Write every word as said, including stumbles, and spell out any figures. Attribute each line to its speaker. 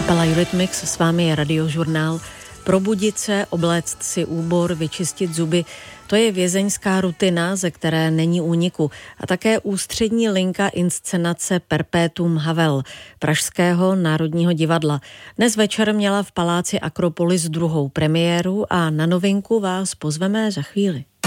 Speaker 1: Kapela Eurythmics, s vámi je Radiožurnál. Probudit se, obléct si úbor, vyčistit zuby, to je vězeňská rutina, ze které není úniku. A také ústřední linka inscenace Perpetuum Havel Pražského národního divadla. Dnes večer měla v paláci Akropolis druhou premiéru a na novinku vás pozveme za chvíli.